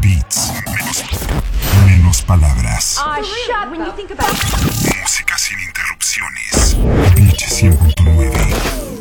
beats, menos palabras. Shut when you think about it. Música sin interrupciones. Beat 100.9.